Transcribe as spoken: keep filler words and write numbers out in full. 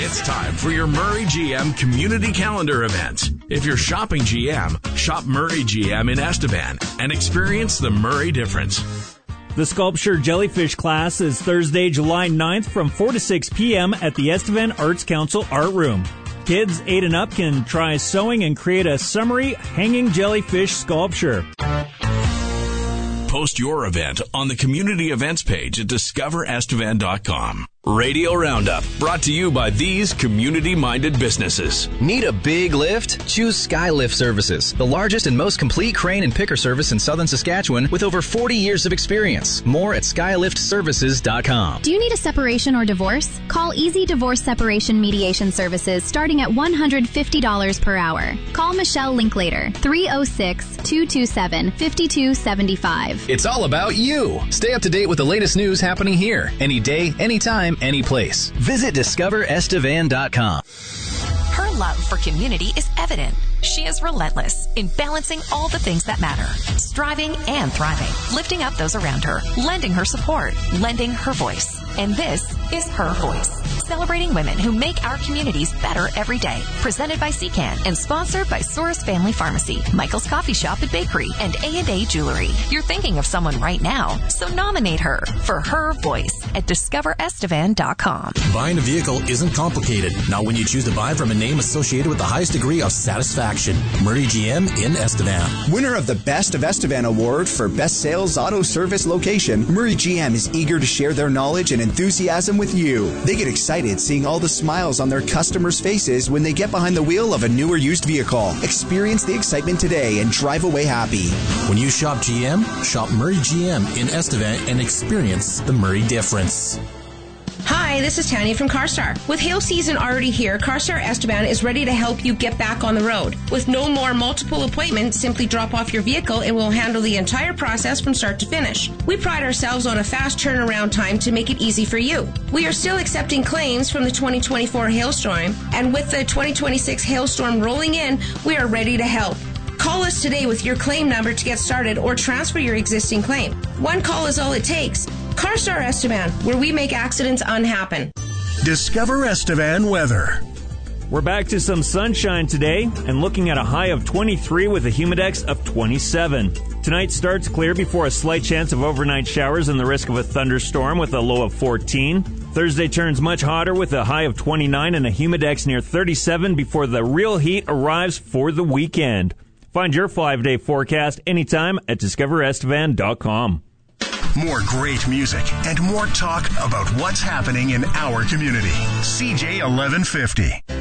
It's time for your Murray G M Community Calendar event. If you're shopping G M, shop Murray G M in Estevan and experience the Murray difference. The Sculpture Jellyfish class is Thursday, July ninth from four to six p.m. at the Estevan Arts Council Art Room. Kids eight and up can try sewing and create a summery hanging jellyfish sculpture. Post your event on the community events page at discover estevan dot com. Radio Roundup, brought to you by these community-minded businesses. Need a big lift? Choose Skylift Services, the largest and most complete crane and picker service in southern Saskatchewan with over forty years of experience. More at skylift services dot com. Do you need a separation or divorce? Call Easy Divorce Separation Mediation Services starting at one hundred fifty dollars per hour. Call Michelle Linklater, three oh six, two two seven, five two seven five. It's all about you. Stay up to date with the latest news happening here, any day, anytime, any place. Visit discover estevan dot com. Her love for community is evident. She is relentless in balancing all the things that matter, striving and thriving, lifting up those around her, lending her support, lending her voice. And this is Her Voice, celebrating women who make our communities better every day. Presented by C CAN and sponsored by Soros Family Pharmacy, Michael's Coffee Shop and Bakery, and A and A Jewelry. You're thinking of someone right now, so nominate her for Her Voice at discover estevan dot com. Buying a vehicle isn't complicated, not when you choose to buy from a name associated with the highest degree of satisfaction. Murray G M in Estevan. Winner of the Best of Estevan Award for Best Sales Auto Service Location, Murray G M is eager to share their knowledge and enthusiasm with you. They get excited seeing all the smiles on their customers' faces when they get behind the wheel of a new or used vehicle. Experience the excitement today and drive away happy. When you shop G M, shop Murray G M in Estevan and experience the Murray difference. Hi, this is Tanya from CarStar. With hail season already here, CarStar Estevan is ready to help you get back on the road. With no more multiple appointments, simply drop off your vehicle and we'll handle the entire process from start to finish. We pride ourselves on a fast turnaround time to make it easy for you. We are still accepting claims from the twenty twenty-four hailstorm, and with the twenty twenty-six hailstorm rolling in, we are ready to help. Call us today with your claim number to get started or transfer your existing claim. One call is all it takes. CarStar Estevan, where we make accidents unhappen. Discover Estevan weather. We're back to some sunshine today and looking at a high of twenty-three with a humidex of twenty-seven. Tonight starts clear before a slight chance of overnight showers and the risk of a thunderstorm with a low of fourteen. Thursday turns much hotter with a high of twenty-nine and a humidex near thirty-seven before the real heat arrives for the weekend. Find your five-day forecast anytime at discover estevan dot com. More great music and more talk about what's happening in our community. C J eleven fifty.